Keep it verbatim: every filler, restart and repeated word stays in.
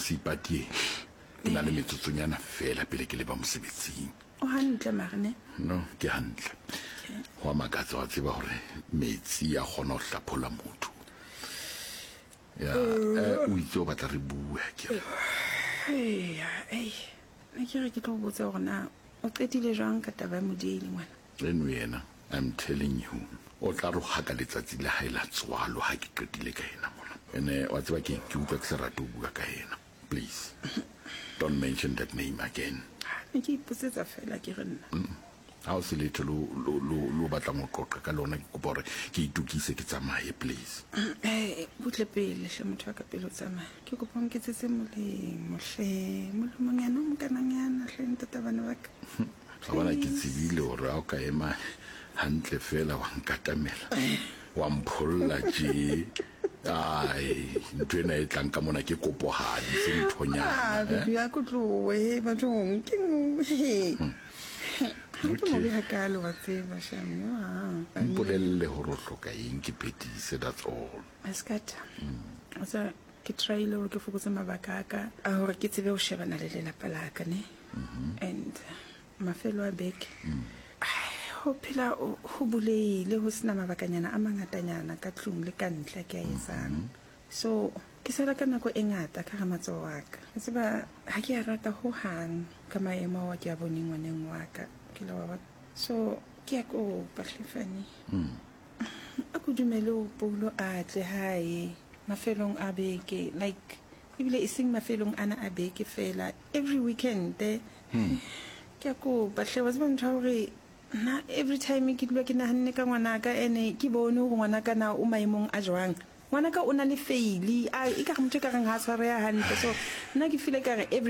seipati ke na le metsotsonyana fela pele ke le ba mosebetsing. O hantle marene? No, ke hantle. Wa makatsa wa tseba hore metsi a gona ho hlaphola motho. Ya, o itse o batla re bua ke. Hey, hey. Ne ke re ke tlo botsa hore na o qetile jwang ka taba ya modile ngwana? Eno yena, I'm telling you. O tla ro haka letsatsi la hae la tswalo ha ke qetile ka ena mona. Ene wa tseba ke ke utlwa ke se rate ho bua ka ena. Please. Don't mention that name again. Ne ke ipotsetsa fela ke re nna. Ha o se letho lo lo lo batla mo qoqa ka lona ke kopa hore ke itukise ke tsamaye please. Eh, butle pele hle motho ka pele o tsamaya. Ke kopa nke tsetse molemo hle, molemo ngana mo kana ngana hle ntata bana ba ka. Ga bona ke tsebile hore a o ka ema hantle fela wa nkatamela. Wa mpholla je. Ai, ntwena e tlang ka mona ke kopohadi se nthonyana. Ah, ya go tlowe ba tjong ke he. Okay. Hakalo wa tseba shame wa. Mpolelle hore o hloka eng ke petise, that's all. Askata. Asa ke tryile hore ke fokotse mabaka ka a hore ke tsebe ho shebana le lelapa la ka ne. And mafelo a beke. Ho phela ho buleile ho sena mabakanyana a mangatanyana ka tlung le ka ntle ke a etsang. So ke sala ka nako e ngata ka ramatso wa ka. Tseba ha ke a rata ho hang ka maemo wa ke a boneng ngwaneng wa ka. So ke a ko pahlefane a go dumele o pulo a tle hae mafelong a beke, like ebile iseng mafelong ana a beke fela every weekend ke a ko pahle wa tseba ntho hore na every time ke dula ke nahanne ka ngwana ka ene ke bone hore ngwana ka na o maemong a jwang. Ngwana ka o na le faili a e ka re motho ka reng ha tshware ya hantle, so nna ke feel ka re every